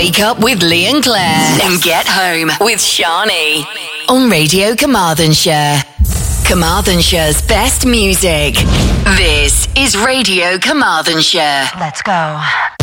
Wake up with Lee and Claire and get home with Shani on Radio Carmarthenshire. Carmarthenshire's best music. This is Radio Carmarthenshire. Let's go.